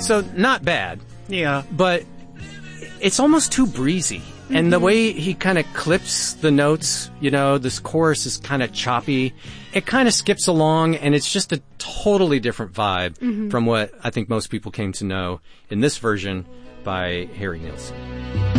So not bad, Yeah. but it's almost too breezy. And the way he kind of clips the notes, this chorus is kind of choppy. It kind of skips along, and it's just a totally different vibe from what I think most people came to know in this version by Harry Nilsson.